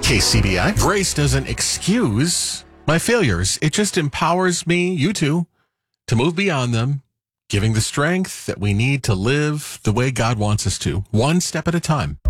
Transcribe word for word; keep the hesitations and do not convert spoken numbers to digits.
K C B I. Grace doesn't excuse my failures. It just empowers me, you too, to move beyond them, giving the strength that we need to live the way God wants us to, one step at a time.